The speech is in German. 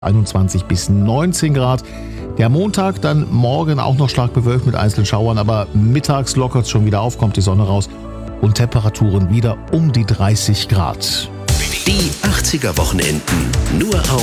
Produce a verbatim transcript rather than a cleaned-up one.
einundzwanzig bis neunzehn Grad. Der Montag dann morgen auch noch stark bewölkt mit einzelnen Schauern, aber mittags lockert es schon wieder auf, kommt die Sonne raus und Temperaturen wieder um die dreißig Grad. Die achtziger Wochenenden nur auf